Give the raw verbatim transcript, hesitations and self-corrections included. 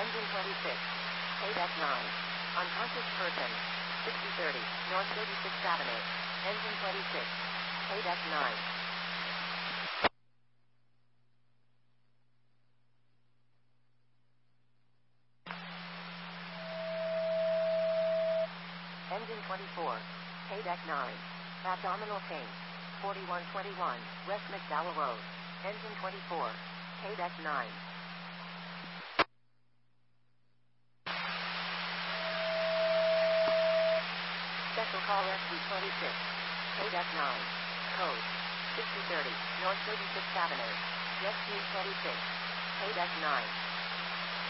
Engine twenty-six. Paydeck nine. Unconscious person. sixty thirty, North thirty-sixth Avenue. Engine twenty-six. Paydeck nine. Engine twenty-four. Paydeck nine. Abdominal pain. forty-one twenty-one, West McDowell Road. Engine twenty-four. Paydeck nine. Special call S D twenty-six. Paydeck nine. Code sixty thirty, North thirty-sixth Avenue. Rescue twenty-six. Paydeck nine.